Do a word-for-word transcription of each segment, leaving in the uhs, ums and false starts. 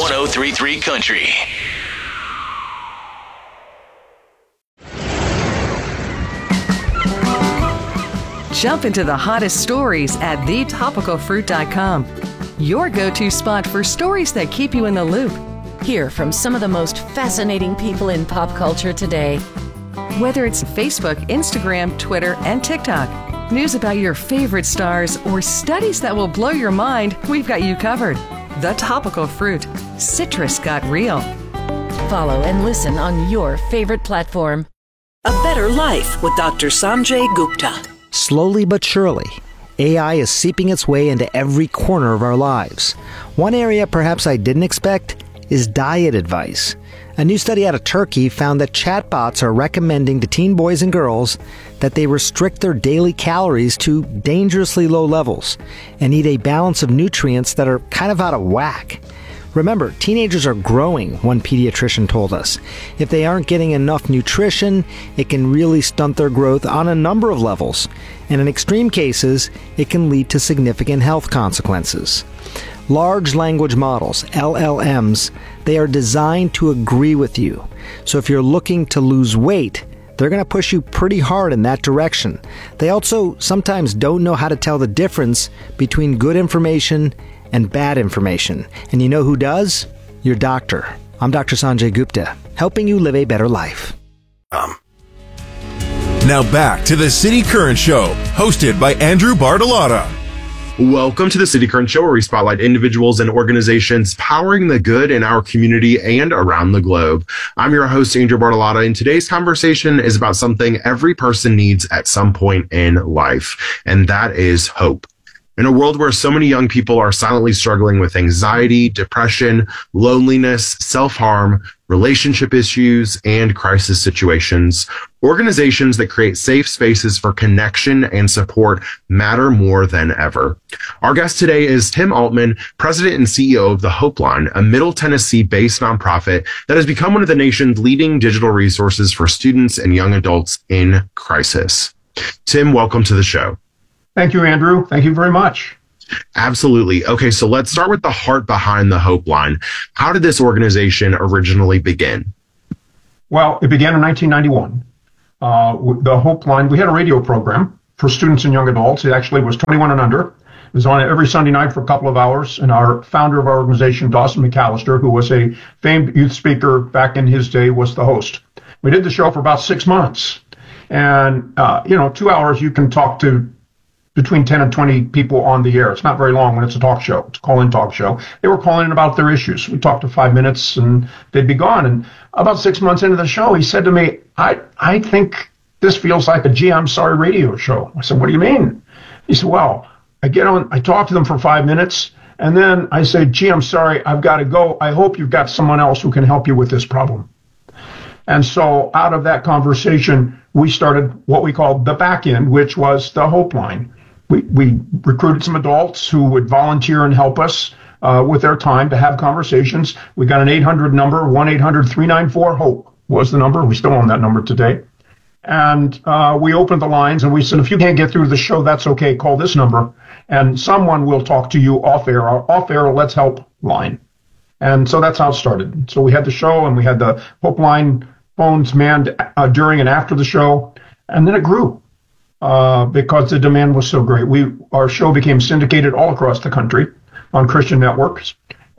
one oh three point three Country. Jump into the hottest stories at the topical fruit dot com. Your go-to spot for stories that keep you in the loop. Hear from some of the most fascinating people in pop culture today. Whether it's Facebook, Instagram, Twitter, and TikTok, news about your favorite stars, or studies that will blow your mind, we've got you covered. The Topical Fruit. Citrus got real. Follow and listen on your favorite platform. A Better Life with Doctor Sanjay Gupta. Slowly but surely, A I is seeping its way into every corner of our lives. One area perhaps I didn't expect is diet advice. A new study out of Turkey found that chatbots are recommending to teen boys and girls that they restrict their daily calories to dangerously low levels and eat a balance of nutrients that are kind of out of whack. Remember, teenagers are growing, one pediatrician told us. If they aren't getting enough nutrition, it can really stunt their growth on a number of levels. And in extreme cases, it can lead to significant health consequences. Large language models, L L Ms, they are designed to agree with you. So if you're looking to lose weight, they're going to push you pretty hard in that direction. They also sometimes don't know how to tell the difference between good information and bad information. And you know who does? Your doctor. I'm Doctor Sanjay Gupta, helping you live a better life. Um. Now back to the City Current Show, hosted by Andrew Bartolotta. Welcome to the City Current Show, where we spotlight individuals and organizations powering the good in our community and around the globe. I'm your host, Andrew Bartolotta, and today's conversation is about something every person needs at some point in life, and that is hope. In a world where so many young people are silently struggling with anxiety, depression, loneliness, self-harm, relationship issues, and crisis situations, organizations that create safe spaces for connection and support matter more than ever. Our guest today is Tim Altman, President and C E O of the Hope Line, a Middle Tennessee-based nonprofit that has become one of the nation's leading digital resources for students and young adults in crisis. Tim, welcome to the show. Thank you, Andrew. Thank you very much. Absolutely. Okay, so let's start with the heart behind the Hope Line. How did this organization originally begin? Well, it began in nineteen ninety-one. Uh, the Hope Line, we had a radio program for students and young adults. It actually was twenty-one and under. It was on every Sunday night for a couple of hours. And our founder of our organization, Dawson McAllister, who was a famed youth speaker back in his day, was the host. We did the show for about six months. And, uh, you know, two hours you can talk to between ten and twenty people on the air. It's not very long when it's a talk show. It's a call-in talk show. They were calling in about their issues. We talked to five minutes and they'd be gone. And about six months into the show, he said to me, I, I think this feels like a Gee, I'm Sorry radio show. I said, what do you mean? He said, well, I get on, I talk to them for five minutes and then I say, gee, I'm sorry, I've got to go. I hope you've got someone else who can help you with this problem. And so out of that conversation, we started what we called the back end, which was the Hope Line. We, we recruited some adults who would volunteer and help us uh, with their time to have conversations. We got an eight hundred number, one eight hundred three nine four HOPE was the number. We still own that number today. And uh, we opened the lines and we said, if you can't get through the show, that's okay. Call this number and someone will talk to you off air. Our off air Let's Help line. And so that's how it started. So we had the show and we had the Hope Line phones manned uh, during and after the show. And then it grew. Uh, because the demand was so great. We our show became syndicated all across the country on Christian networks,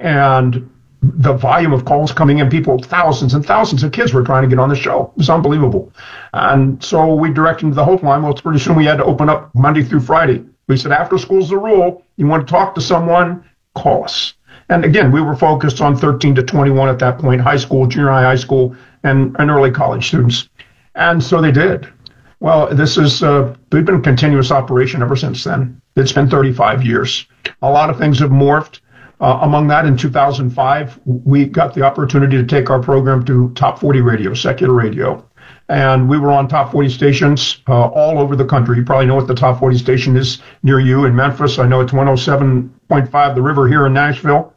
and the volume of calls coming in, people, thousands and thousands of kids were trying to get on the show. It was unbelievable. And so we directed to the Hope Line. Well, pretty soon we had to open up Monday through Friday. We said, after school's the rule. You want to talk to someone, call us. And again, we were focused on thirteen to twenty-one at that point, high school, junior high, high school, and, and early college students. And so they did. Well, this is, uh, we've been in continuous operation ever since then. It's been thirty-five years. A lot of things have morphed. Uh, among that, in two thousand five, we got the opportunity to take our program to top forty radio, secular radio. And we were on top forty stations uh, all over the country. You probably know what the top forty station is near you in Memphis. I know it's one oh seven point five The River here in Nashville.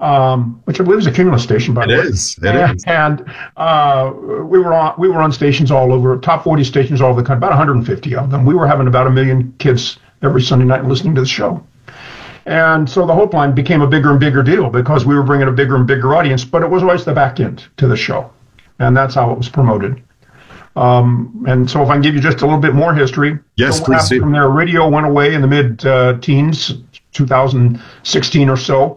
Um, which I believe is a Cumulus station, by the way. It is. It and, is. And uh, we were on we were on stations all over, top forty stations all over the country, about one hundred fifty of them. We were having about a million kids every Sunday night listening to the show. And so the Hope Line became a bigger and bigger deal because we were bringing a bigger and bigger audience, but it was always the back end to the show. And that's how it was promoted. Um, and so if I can give you just a little bit more history. Yes, so please do. From there, radio went away in the mid-teens, uh, two thousand sixteen or so.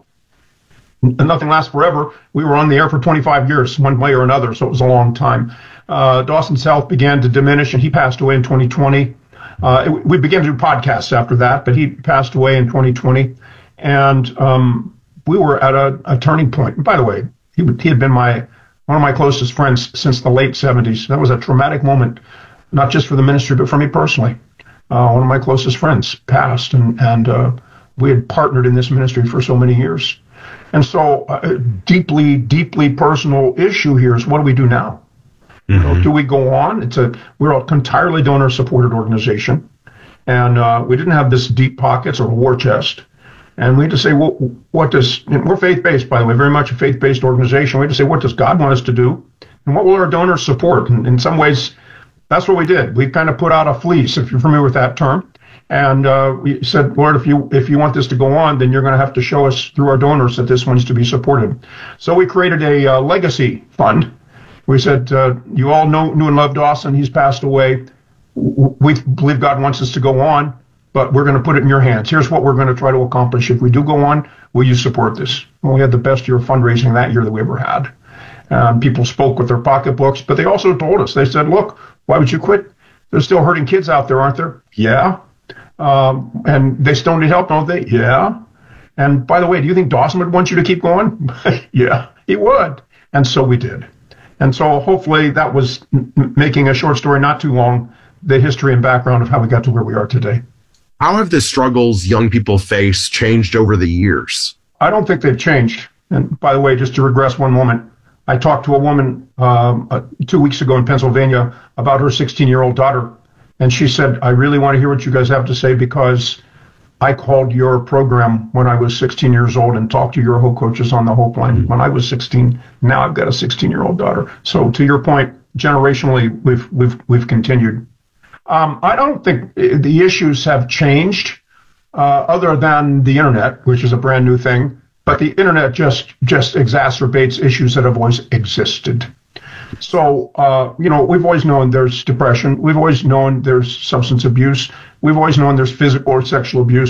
And nothing lasts forever. We were on the air for twenty-five years, one way or another, so it was a long time. Uh, Dawson's health began to diminish, and he passed away in twenty twenty. Uh, it, we began to do podcasts after that, but he passed away in twenty twenty. And um, we were at a, a turning point. And by the way, he, he had been my one of my closest friends since the late seventies. That was a traumatic moment, not just for the ministry, but for me personally. Uh, one of my closest friends passed, and, and uh, we had partnered in this ministry for so many years. And so uh, deeply, deeply personal issue here is what do we do now? Mm-hmm. You know, do we go on? It's a We're an entirely donor-supported organization, and uh, we didn't have this deep pockets or war chest. And we had to say, well, what does, and we're faith-based, by the way, very much a faith-based organization. We had to say, what does God want us to do? And what will our donors support? And in some ways, that's what we did. We kind of put out a fleece, if you're familiar with that term. And uh, we said, Lord, if you if you want this to go on, then you're going to have to show us through our donors that this one's to be supported. So we created a uh, legacy fund. We said, uh, you all know, knew and loved Dawson. He's passed away. We believe God wants us to go on, but we're going to put it in your hands. Here's what we're going to try to accomplish. If we do go on, will you support this? Well, we had the best year of fundraising that year that we ever had. Um, people spoke with their pocketbooks, but they also told us, they said, look, why would you quit? There's still hurting kids out there, aren't there? Yeah. Um, and they still need help, don't they? Yeah. And by the way, do you think Dawson would want you to keep going? Yeah, he would. And so we did. And so hopefully that was m- making a short story not too long, the history and background of how we got to where we are today. How have the struggles young people face changed over the years? I don't think they've changed. And by the way, just to regress one moment, I talked to a woman um, uh, two weeks ago in Pennsylvania about her sixteen-year-old daughter. And she said, I really want to hear what you guys have to say because I called your program when I was sixteen years old and talked to your Hope coaches on the Hope Line when I was sixteen. Now I've got a sixteen-year-old daughter. So to your point, generationally, we've we've we've continued. Um, I don't think the issues have changed uh, other than the internet, which is a brand new thing. But the internet just just exacerbates issues that have always existed. So, uh, you know, we've always known there's depression. We've always known there's substance abuse. We've always known there's physical or sexual abuse.